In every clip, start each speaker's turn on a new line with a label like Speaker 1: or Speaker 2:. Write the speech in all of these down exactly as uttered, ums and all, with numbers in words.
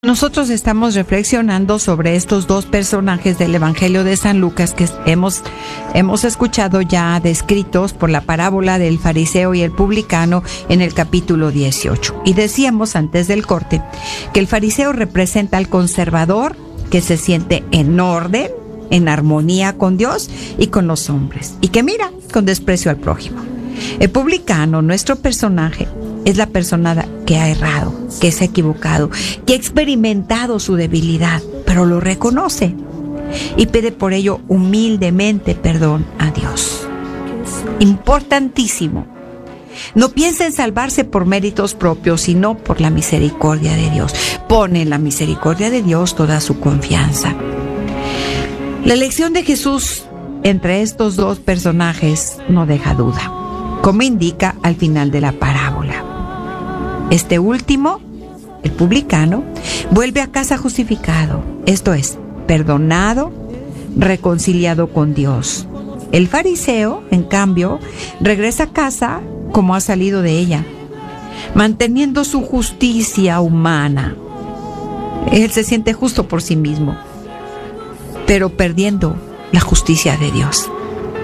Speaker 1: Nosotros estamos reflexionando sobre estos dos personajes del Evangelio de San Lucas que hemos, hemos escuchado ya descritos por la parábola del fariseo y el publicano en el capítulo dieciocho. Y decíamos antes del corte que el fariseo representa al conservador que se siente en orden, en armonía con Dios y con los hombres, y que mira con desprecio al prójimo. El publicano, nuestro personaje, es la persona que ha errado, que se ha equivocado, que ha experimentado su debilidad, pero lo reconoce y pide por ello humildemente perdón a Dios. Importantísimo. No piensa en salvarse por méritos propios, sino por la misericordia de Dios. Pone en la misericordia de Dios toda su confianza. La elección de Jesús entre estos dos personajes no deja duda, como indica al final de la parábola. Este último, el publicano, vuelve a casa justificado, esto es, perdonado, reconciliado con Dios. El fariseo, en cambio, regresa a casa como ha salido de ella, manteniendo su justicia humana. Él se siente justo por sí mismo, pero perdiendo la justicia de Dios.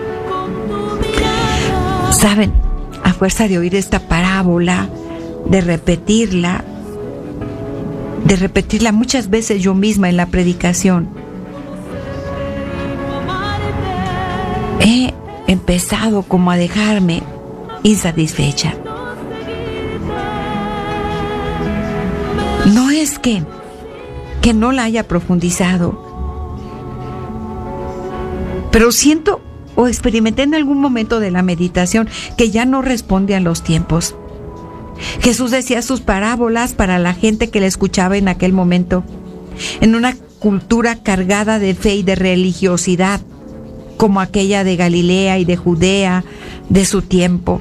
Speaker 1: ¿Saben? A fuerza de oír esta parábola, de repetirla, de repetirla muchas veces yo misma en la predicación, he empezado como a dejarme insatisfecha. No es que, que no la haya profundizado, pero siento o experimenté en algún momento de la meditación que ya no responde a los tiempos. Jesús decía sus parábolas para la gente que le escuchaba en aquel momento, en una cultura cargada de fe y de religiosidad, como aquella de Galilea y de Judea de su tiempo.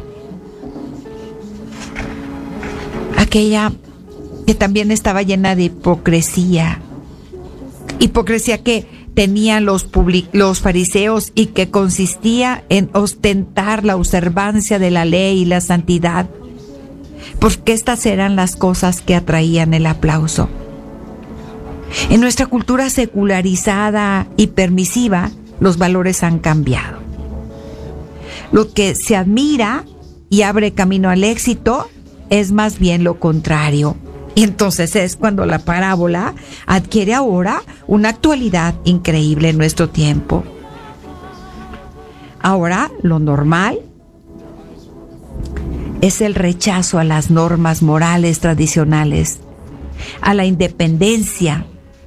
Speaker 1: Aquella que también estaba llena de hipocresía, hipocresía que tenían los, public- los fariseos y que consistía en ostentar la observancia de la ley y la santidad, porque estas eran las cosas que atraían el aplauso. En nuestra cultura secularizada y permisiva, los valores han cambiado. Lo que se admira y abre camino al éxito es más bien lo contrario. Y entonces es cuando la parábola adquiere ahora una actualidad increíble en nuestro tiempo. Ahora lo normal es el rechazo a las normas morales tradicionales, a la independencia.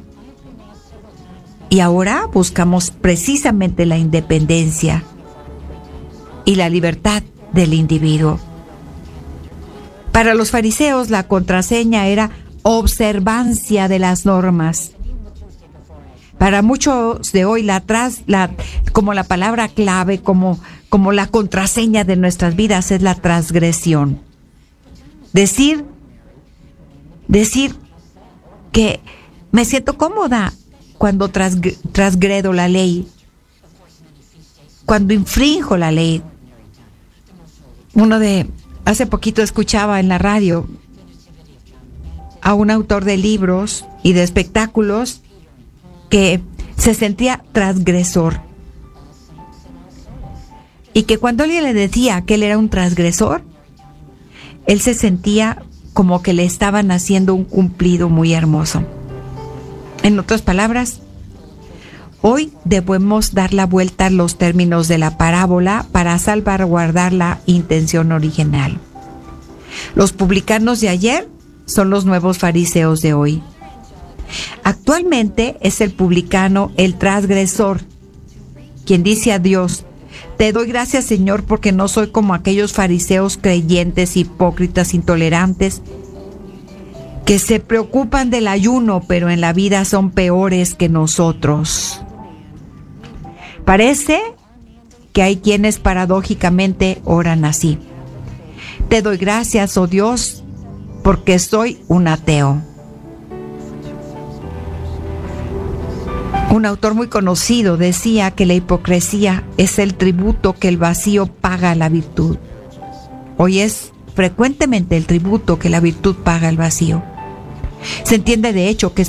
Speaker 1: Y ahora buscamos precisamente la independencia y la libertad del individuo. Para los fariseos la contraseña era observancia de las normas. Para muchos de hoy la, tras, la como la palabra clave, como, como la contraseña de nuestras vidas es la transgresión. Decir, decir que me siento cómoda cuando transg- transgredo la ley, cuando infrinjo la ley. Uno de Hace poquito escuchaba en la radio a un autor de libros y de espectáculos que se sentía transgresor. Y que cuando alguien le decía que él era un transgresor, él se sentía como que le estaban haciendo un cumplido muy hermoso. En otras palabras, hoy debemos dar la vuelta a los términos de la parábola para salvaguardar la intención original. Los publicanos de ayer son los nuevos fariseos de hoy. Actualmente es el publicano, el transgresor, quien dice a Dios: te doy gracias, Señor, porque no soy como aquellos fariseos creyentes, hipócritas, intolerantes, que se preocupan del ayuno, pero en la vida son peores que nosotros. Parece que hay quienes paradójicamente oran así: te doy gracias, oh Dios, porque soy un ateo. Un autor muy conocido decía que la hipocresía es el tributo que el vacío paga a la virtud. Hoy es frecuentemente el tributo que la virtud paga al vacío. Se entiende de hecho que